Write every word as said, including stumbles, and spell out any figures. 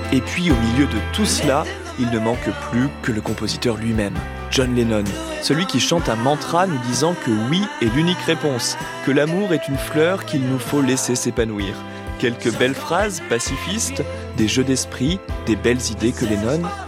Et puis au milieu de tout cela, il ne manque plus que le compositeur lui-même, John Lennon, celui qui chante un mantra nous disant que oui est l'unique réponse, que l'amour est une fleur qu'il nous faut laisser s'épanouir. Quelques belles phrases pacifistes, des jeux d'esprit, des belles idées que Lennon